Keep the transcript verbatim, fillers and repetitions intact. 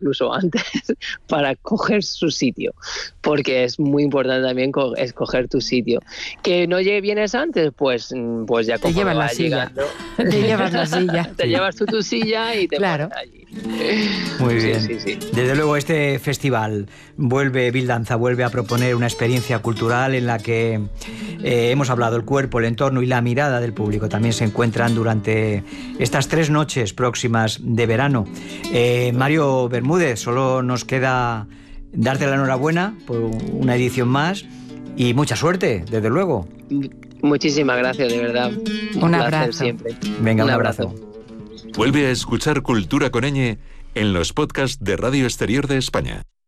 incluso antes para coger su sitio, porque es muy importante también co- escoger tu sitio. Que no llegue vienes antes, pues, pues ya Te llevas la vas silla. llegando, Te llevas la silla. te Sí. llevas tú tu silla y te Claro. pones allí. Muy Sí, bien. sí, sí. Desde luego este festival vuelve, Bildanza vuelve a proponer una experiencia cultural en la que eh, hemos hablado, el cuerpo, el entorno y la mirada del público también se encuentran durante estas tres noches próximas de verano. Eh, Mario Bermúdez, solo nos queda darte la enhorabuena por una edición más y mucha suerte, desde luego. Muchísimas gracias, de verdad. Un, Un placer abrazo. siempre. Venga, un, un abrazo. abrazo. Vuelve a escuchar Cultura con Ñ en los podcasts de Radio Exterior de España.